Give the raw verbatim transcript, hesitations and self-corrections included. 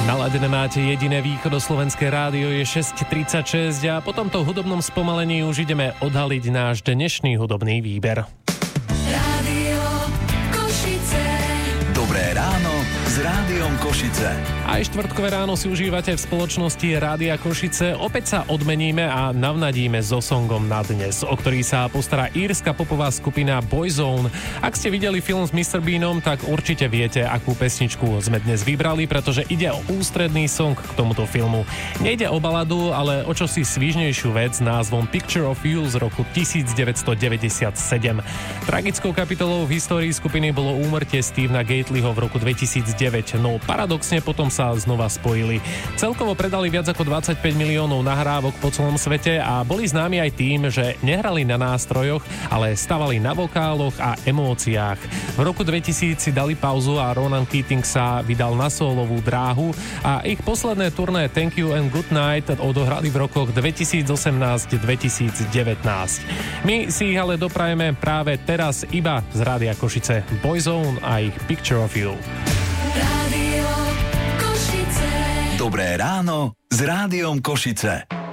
Naladené máte jediné východoslovenské rádio, je šesť tridsaťšesť a po tomto hudobnom spomalení už ideme odhaliť náš dnešný hudobný výber. Rádio Košice. Dobré ráno s Rádiom Košice. Aj štvrtkové ráno si užívate v spoločnosti Rádia Košice. Opäť sa odmeníme a navnadíme so songom na dnes, o ktorý sa postará írska popová skupina Boyzone. Ak ste videli film s mister Beanom, tak určite viete, akú pesničku sme dnes vybrali, pretože ide o ústredný song k tomuto filmu. Nejde o baladu, ale o čosi svižnejšiu vec s názvom Picture of You z roku devätnásťstodeväťdesiatsedem. Tragickou kapitolou v histórii skupiny bolo úmrtie Stevena Gatelyho v roku dvetisícdeväť, no paradoxne potom sa znova spojili. Celkovo predali viac ako dvadsaťpäť miliónov nahrávok po celom svete a boli známi aj tým, že nehrali na nástrojoch, ale stavali na vokáloch a emóciách. V roku dvetisíc si dali pauzu a Ronan Keating sa vydal na sólovú dráhu a ich posledné turné Thank You and Good Night odohrali v rokoch dvetisícosemnásť dvetisícdevätnásť. My si ich ale doprajeme práve teraz iba z Rádia Košice. Boyzone a ich Picture of You. Rádio Košice. Dobré ráno s Rádiom Košice.